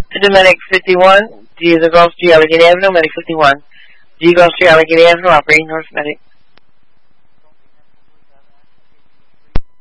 To Medic 51, G is a Gulf Street, Allegheny Avenue, Medic 51. G Gulf Street, Allegheny Avenue, operating North Medic.